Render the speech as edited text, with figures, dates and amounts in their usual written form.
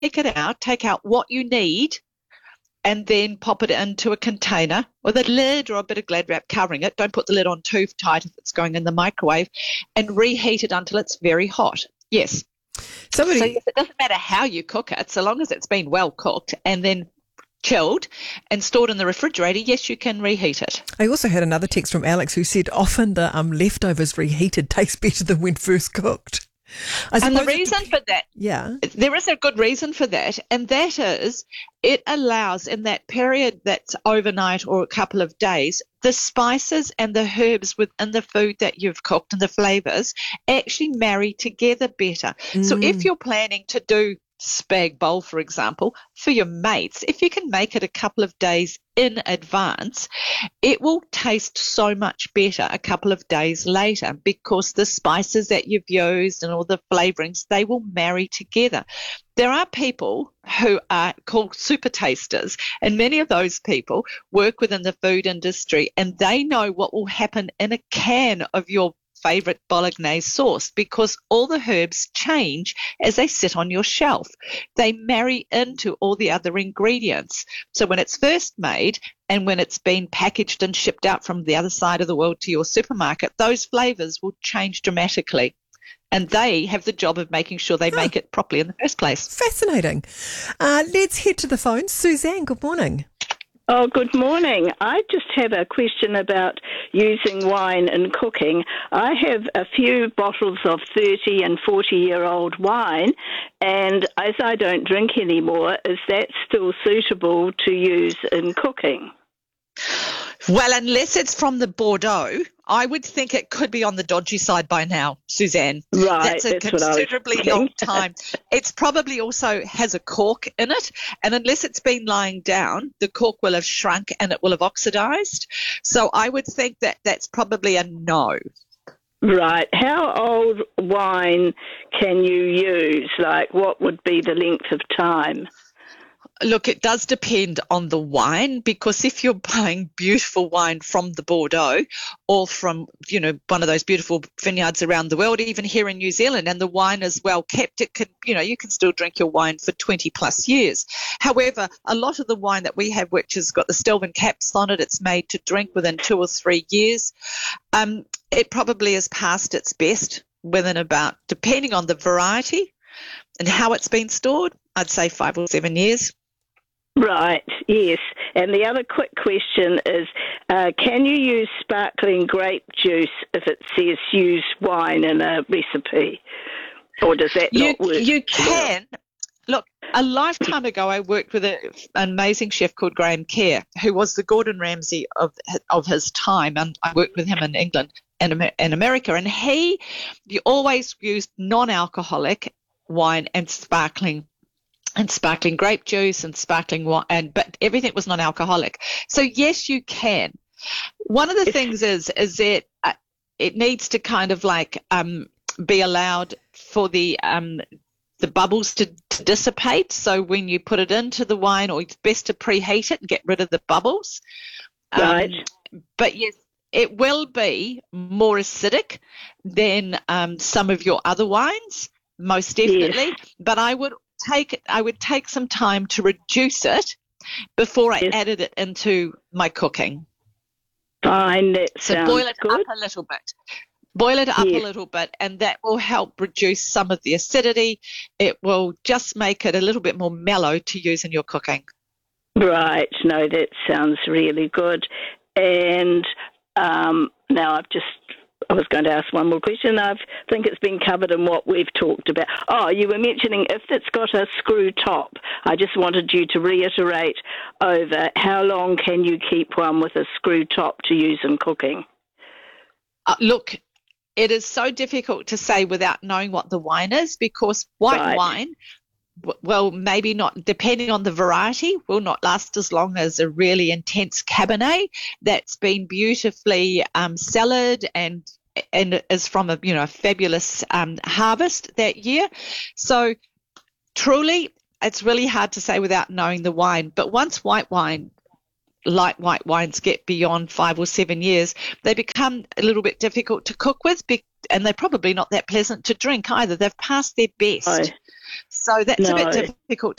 it out, take out what you need, and then pop it into a container with a lid or a bit of Glad wrap covering it. Don't put the lid on too tight if it's going in the microwave, and reheat it until it's very hot. Yes. So yes, it doesn't matter how you cook it, so long as it's been well cooked and then chilled and stored in the refrigerator, yes, you can reheat it. I also had another text from Alex who said often the leftovers reheated taste better than when first cooked. And the reason for that, yeah, there is a good reason for that, and that is it allows in that period that's overnight or a couple of days, the spices and the herbs within the food that you've cooked and the flavours actually marry together better. So if you're planning to do spag bowl, for example, for your mates, if you can make it a couple of days in advance, it will taste so much better a couple of days later because the spices that you've used and all the flavorings, they will marry together. There are people who are called super tasters, and many of those people work within the food industry, and they know what will happen in a can of your favorite bolognese sauce because all the herbs change as they sit on your shelf. They marry into all the other ingredients. So when it's first made and when it's been packaged and shipped out from the other side of the world to your supermarket, those flavors will change dramatically. And they have the job of making sure they make it properly in the first place. Fascinating. Let's head to the phone. Suzanne, good morning. Oh, good morning. I just have a question about using wine in cooking. I have a few bottles of 30 and 40-year-old wine, and as I don't drink anymore, is that still suitable to use in cooking? Well, unless it's from the Bordeaux, I would think it could be on the dodgy side by now, Suzanne. Right, that's a considerably long time. It's probably also has a cork in it, and unless it's been lying down, the cork will have shrunk and it will have oxidized. So I would think that that's probably a no. Right. How old wine can you use? Like, what would be the length of time? Look, it does depend on the wine because if you're buying beautiful wine from the Bordeaux or from, one of those beautiful vineyards around the world, even here in New Zealand, and the wine is well kept, it can, you can still drink your wine for 20 plus years. However, a lot of the wine that we have, which has got the Stilven caps on it, it's made to drink within 2 or 3 years. It probably is past its best within about, depending on the variety and how it's been stored, I'd say 5 or 7 years. Right, yes. And the other quick question is, can you use sparkling grape juice if it says use wine in a recipe? Or does that not work? You can. Look, a lifetime ago I worked with an amazing chef called Graham Kerr, who was the Gordon Ramsay of his time, and I worked with him in England and America, and he always used non-alcoholic wine and sparkling grape juice and sparkling wine, but everything was non-alcoholic. So yes, you can. One of the things is that it needs to kind of like be allowed for the bubbles to dissipate. So when you put it into the wine, or it's best to preheat it and get rid of the bubbles. Right. But yes, it will be more acidic than some of your other wines, most definitely. Yes. But I would take some time to reduce it before I added it into my cooking. Fine, that so sounds boil it good. up a little bit. Boil it up a little bit, and that will help reduce some of the acidity. It will just make it a little bit more mellow to use in your cooking. Right. No, that sounds really good. And now I was going to ask one more question. I think it's been covered in what we've talked about. Oh, you were mentioning if it's got a screw top. I just wanted you to reiterate over how long can you keep one with a screw top to use in cooking? Look, it is so difficult to say without knowing what the wine is, because white wine, well, maybe not, depending on the variety, will not last as long as a really intense Cabernet that's been beautifully cellared and is from a fabulous harvest that year. So truly, it's really hard to say without knowing the wine. But once light white wines get beyond 5 or 7 years, they become a little bit difficult to cook with, and they're probably not that pleasant to drink either. They've passed their best. So that's a bit No. difficult